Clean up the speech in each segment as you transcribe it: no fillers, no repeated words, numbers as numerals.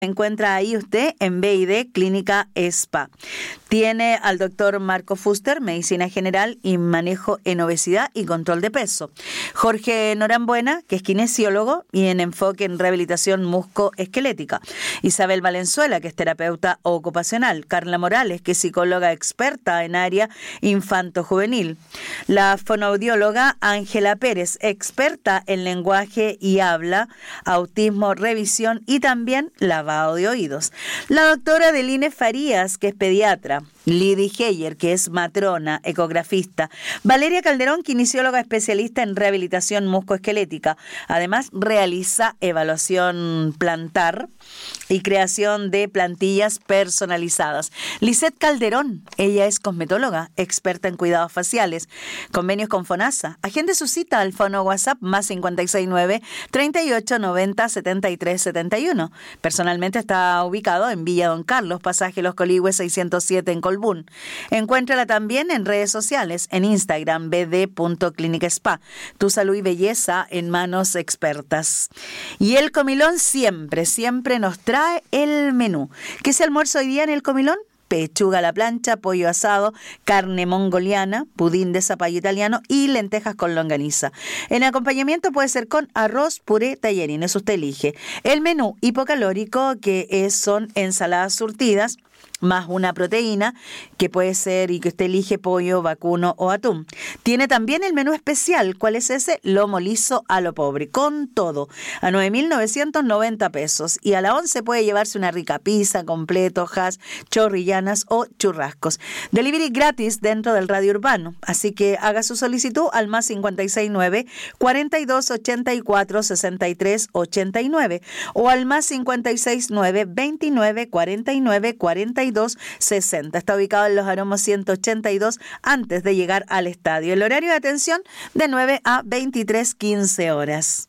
Encuentra ahí usted en BID Clínica Spa. Tiene al doctor Marco Fuster, Medicina General y Manejo en Obesidad y Control de Peso. Jorge Norambuena, que es kinesiólogo y en enfoque en rehabilitación muscoesquelética. Isabel Valenzuela, que es terapeuta ocupacional. Carla Morales, que es psicóloga experta en área infanto-juvenil. La fonoaudióloga Ángela Pérez, experta en lenguaje y habla, autismo, revisión y también lavado de oídos. La doctora Deline Farías, que es pediatra. Lidy Heyer, que es matrona, ecografista. Valeria Calderón, kinesióloga especialista en rehabilitación muscoesquelética. Además, realiza evaluación plantar y creación de plantillas personalizadas. Lisette Calderón, ella es cosmetóloga, experta en cuidados faciales. Convenios con FONASA. Agende su cita al fono WhatsApp más 569 38 90 73 71. Personalmente está ubicado en Villa Don Carlos, pasaje Los Coligües 607 en Colbún. Encuéntrala también en redes sociales, en Instagram, bd.clinicaspa. Tu salud y belleza en manos expertas. Y el Comilón siempre nos trae el menú. ¿Qué se almuerzo hoy día en el Comilón? Pechuga a la plancha, pollo asado, carne mongoliana, pudín de zapallo italiano y lentejas con longaniza. El acompañamiento puede ser con arroz, puré, tallarines, eso usted elige. El menú hipocalórico, son ensaladas surtidas, más una proteína que puede ser y que usted elige pollo, vacuno o atún. Tiene también el menú especial. ¿Cuál es ese? Lomo liso a lo pobre, con todo, a 9.990 pesos. Y a la 11 puede llevarse una rica pizza, completo, hash, chorrillanas o churrascos. Delivery gratis dentro del radio urbano. Así que haga su solicitud al más 569 42 84 63 89 o al más 569 29 49 42 60. Está ubicado en Los Aromos 182 antes de llegar al estadio. El horario de atención de 9 a 23:15 horas.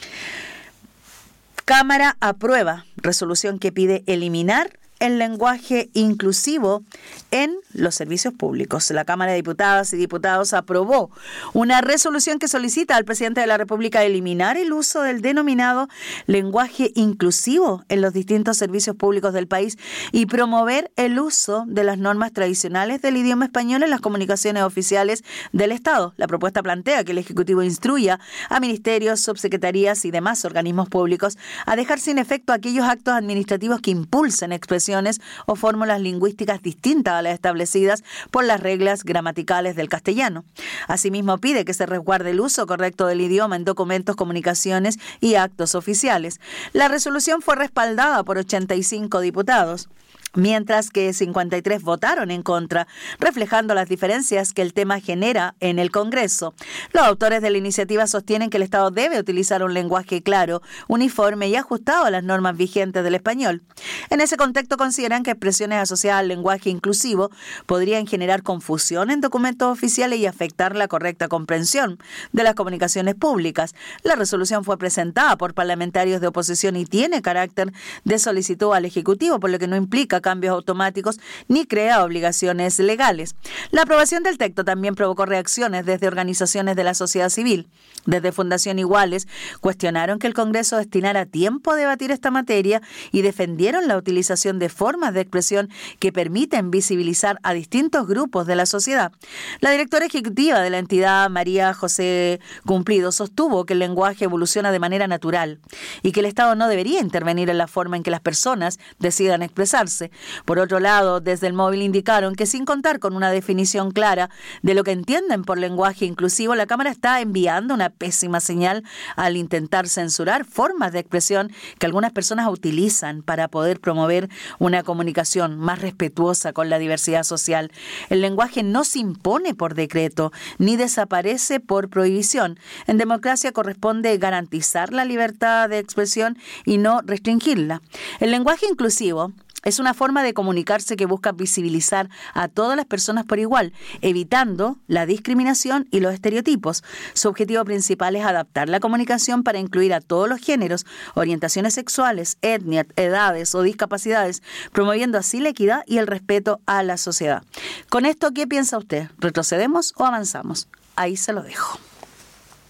Cámara aprueba resolución que pide eliminar el lenguaje inclusivo en los servicios públicos. La Cámara de Diputadas y Diputados aprobó una resolución que solicita al presidente de la República eliminar el uso del denominado lenguaje inclusivo en los distintos servicios públicos del país y promover el uso de las normas tradicionales del idioma español en las comunicaciones oficiales del Estado. La propuesta plantea que el Ejecutivo instruya a ministerios, subsecretarías y demás organismos públicos a dejar sin efecto aquellos actos administrativos que impulsen expresiones o fórmulas lingüísticas distintas a las establecidas por las reglas gramaticales del castellano. Asimismo, pide que se resguarde el uso correcto del idioma en documentos, comunicaciones y actos oficiales. La resolución fue respaldada por 85 diputados, mientras que 53 votaron en contra, reflejando las diferencias que el tema genera en el Congreso. Los autores de la iniciativa sostienen que el Estado debe utilizar un lenguaje claro, uniforme y ajustado a las normas vigentes del español. En ese contexto consideran que expresiones asociadas al lenguaje inclusivo podrían generar confusión en documentos oficiales y afectar la correcta comprensión de las comunicaciones públicas. La resolución fue presentada por parlamentarios de oposición y tiene carácter de solicitud al Ejecutivo, por lo que no implica cambios automáticos ni crea obligaciones legales. La aprobación del texto también provocó reacciones desde organizaciones de la sociedad civil. Desde Fundación Iguales cuestionaron que el Congreso destinara tiempo a debatir esta materia y defendieron la utilización de formas de expresión que permiten visibilizar a distintos grupos de la sociedad. La directora ejecutiva de la entidad, María José Cumplido, sostuvo que el lenguaje evoluciona de manera natural y que el Estado no debería intervenir en la forma en que las personas decidan expresarse. Por otro lado, desde el móvil indicaron que sin contar con una definición clara de lo que entienden por lenguaje inclusivo, la Cámara está enviando una pésima señal al intentar censurar formas de expresión que algunas personas utilizan para poder promover una comunicación más respetuosa con la diversidad social. El lenguaje no se impone por decreto ni desaparece por prohibición. En democracia corresponde garantizar la libertad de expresión y no restringirla. El lenguaje inclusivo es una forma de comunicarse que busca visibilizar a todas las personas por igual, evitando la discriminación y los estereotipos. Su objetivo principal es adaptar la comunicación para incluir a todos los géneros, orientaciones sexuales, etnias, edades o discapacidades, promoviendo así la equidad y el respeto a la sociedad. Con esto, ¿qué piensa usted? ¿Retrocedemos o avanzamos? Ahí se lo dejo.